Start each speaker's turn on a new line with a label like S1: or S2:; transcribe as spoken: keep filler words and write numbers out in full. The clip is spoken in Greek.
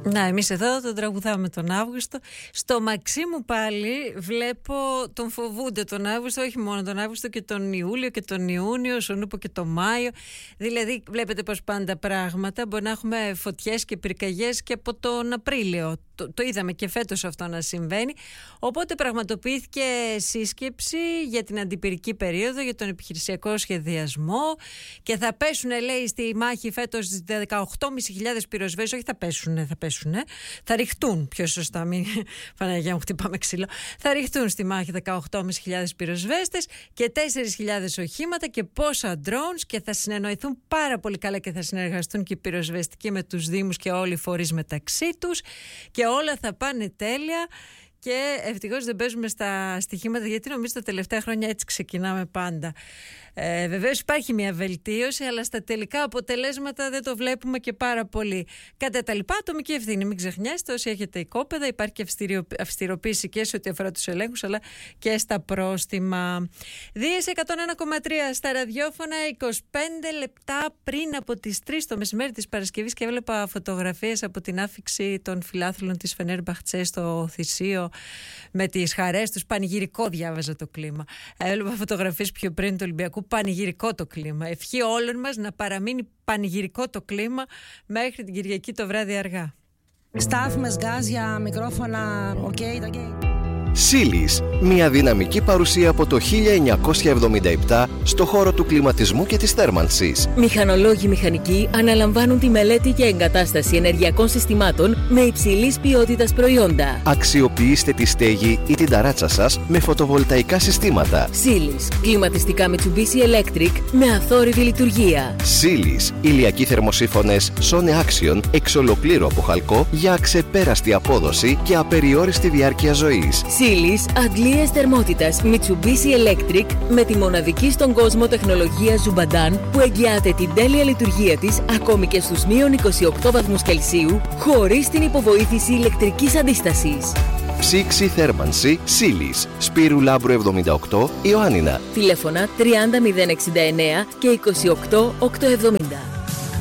S1: Να, εμείς εδώ τον τραγουδάμε τον Αύγουστο. Στο Μαξίμου πάλι βλέπω τον φοβούνται τον Αύγουστο, όχι μόνο τον Αύγουστο και τον Ιούλιο και τον Ιούνιο, στον Ούπο και τον Μάιο. Δηλαδή βλέπετε πως πάντα πράγματα μπορεί να έχουμε φωτιές και πυρκαγιές και από τον Απρίλιο. Το, το είδαμε και φέτος αυτό να συμβαίνει. Οπότε πραγματοποιήθηκε σύσκεψη για την αντιπυρική περίοδο, για τον επιχειρησιακό σχεδιασμό και θα πέσουν, λέει, στη μάχη φέτος δεκαοκτώ χιλιάδες πεντακόσιες πυροσβέστες. Όχι θα πέσουν, θα πέσουν, θα ρηχτούν πιο σωστά. Μην... Παναγιά μου, χτυπάμε ξύλο. Θα ρηχτούν στη μάχη δεκαοκτώ χιλιάδες πυροσβέστες και τέσσερις χιλιάδες οχήματα και πόσα drones και θα συνεννοηθούν πάρα πολύ καλά και θα συνεργαστούν και οι πυροσβεστικοί με τους δήμους και όλοι οι φορείς μεταξύ τους και όλα θα πάνε τέλεια. Και ευτυχώς δεν παίζουμε στα στοιχήματα, γιατί νομίζω τα τελευταία χρόνια έτσι ξεκινάμε πάντα. Ε, βεβαίως υπάρχει μια βελτίωση, αλλά στα τελικά αποτελέσματα δεν το βλέπουμε και πάρα πολύ. Κατά τα λοιπά, ατομική ευθύνη. Μην ξεχνιάστε, όσοι έχετε οικόπεδα, υπάρχει και αυστηροποίηση και σε ό,τι αφορά τους ελέγχους, αλλά και στα πρόστιμα. Δίες εκατόν ένα κόμμα τρία στα ραδιόφωνα, είκοσι πέντε λεπτά πριν από τις τρεις το μεσημέρι της Παρασκευής, και έβλεπα φωτογραφίες από την άφιξη των φιλάθλων της Φενέρμπαχτσε στο Θησίο με τις χαρές τους. Πανηγυρικό διάβαζα το κλίμα. Έβλεπα φωτογραφίες πιο πριν του Ολυμπιακού. Πανηγυρικό το κλίμα. Ευχή όλων μας να παραμείνει πανηγυρικό το κλίμα μέχρι την Κυριακή το βράδυ αργά.
S2: Στάθμες, γκάζια, μικρόφωνα, οκ, okay, okay.
S3: Σίλις, μια δυναμική παρουσία από το χίλια εννιακόσια εβδομήντα επτά στο χώρο του κλιματισμού και της θέρμανσης.
S4: Μηχανολόγοι μηχανικοί αναλαμβάνουν τη μελέτη και εγκατάσταση ενεργειακών συστημάτων με υψηλής ποιότητας προϊόντα.
S3: Αξιοποιήστε τη στέγη ή την ταράτσα σας με φωτοβολταϊκά συστήματα.
S4: Σίλις, κλιματιστικά Mitsubishi Electric με αθόρυβη λειτουργία.
S3: Σίλις, ηλιακοί θερμοσύφωνες Sone Action εξ ολοκλήρου από χαλκό για αξεπέραστη απόδοση και απεριόριστη διάρκεια ζωής.
S4: Σίλις, αντλίες θερμότητας Mitsubishi Electric με τη μοναδική στον κόσμο τεχνολογία Zubadan που εγγυάται την τέλεια λειτουργία της ακόμη και στους μείον είκοσι οκτώ βαθμούς Κελσίου χωρίς την υποβοήθηση ηλεκτρικής αντίστασης.
S3: Ψήξη θέρμανση Σίλις, Σπύρου Λάμπρου εβδομήντα οκτώ, Ιωάννινα.
S4: Τηλέφωνα τριάντα μηδέν εξήντα εννέα και είκοσι οκτώ οκτακόσια εβδομήντα.